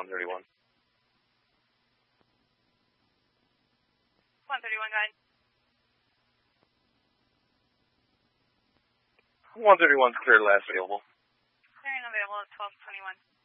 131. 131, go ahead. 131's cleared, last available. Clearing available at 1221.